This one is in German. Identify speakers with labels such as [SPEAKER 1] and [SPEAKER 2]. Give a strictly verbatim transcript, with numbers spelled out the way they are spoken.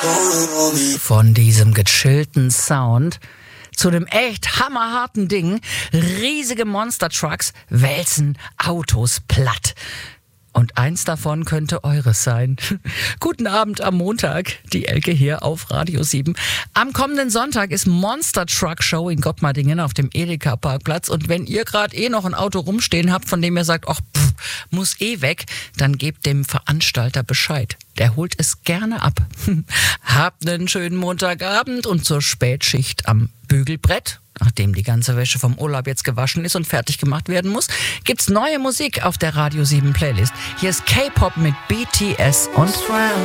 [SPEAKER 1] Von diesem gechillten Sound zu dem echt hammerharten Ding. Riesige Monster-Trucks wälzen Autos platt. Und eins davon könnte eures sein. Guten Abend am Montag, die Elke hier auf Radio sieben. Am kommenden Sonntag ist Monster Truck Show in Gottmardingen auf dem Edeka-Parkplatz. Und wenn ihr gerade eh noch ein Auto rumstehen habt, von dem ihr sagt, ach, pff, muss eh weg, dann gebt dem Veranstalter Bescheid. Der holt es gerne ab. Habt einen schönen Montagabend und zur Spätschicht am Bügelbrett, nachdem die ganze Wäsche vom Urlaub jetzt gewaschen ist und fertig gemacht werden muss, gibt's neue Musik auf der Radio sieben Playlist. Hier ist K-Pop mit B T S und